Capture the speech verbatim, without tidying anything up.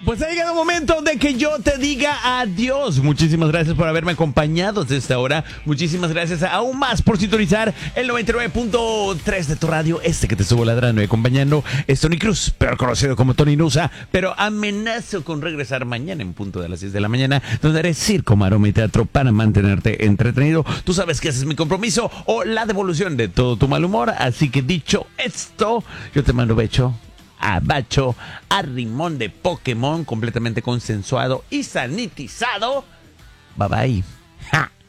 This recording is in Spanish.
Pues ha llegado el momento de que yo te diga adiós. Muchísimas gracias por haberme acompañado desde esta hora. Muchísimas gracias aún más por sintonizar el noventa y nueve punto tres de tu radio. Este que te estuvo ladrando y acompañando es Tony Cruz, peor conocido como Tony Nusa. Pero amenazo con regresar mañana en punto de las seis de la mañana, donde haré circo, maroma y teatro para mantenerte entretenido. Tú sabes que ese es mi compromiso o la devolución de todo tu mal humor. Así que dicho esto, yo te mando becho, abacho, a rimón de Pokémon completamente consensuado y sanitizado. Bye bye. ¡Ja!